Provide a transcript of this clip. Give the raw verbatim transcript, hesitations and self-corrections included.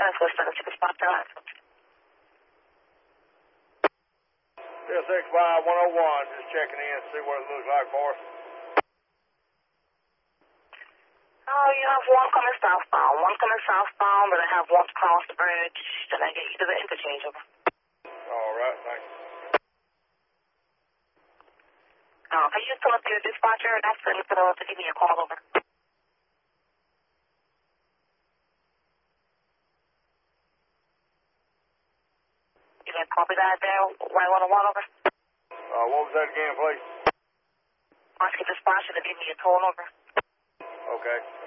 That's what's up. You can spot that. six six five one oh one, just checking in, see what it looks like for us. Oh, you have one coming southbound, one coming southbound, but I have one to cross the bridge. Then I get you to the interchange over. All right, thanks. Uh, can you tell us your dispatcher and ask them to, to give me a call over? You can copy that there, right one oh one over? Uh, what was that again, please? Ask your dispatcher to give me a call over. Okay.